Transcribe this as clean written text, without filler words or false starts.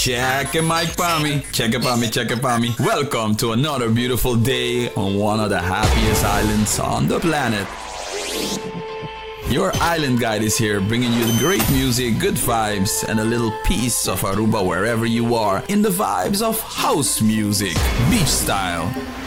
Check it, Mike Pami. Check it, Pami. Check it, Pami. Welcome to another beautiful day on one of the happiest islands on the planet. Your island guide is here, bringing you the great music, good vibes, and a little piece of Aruba wherever you are in the vibes of house music, beach style,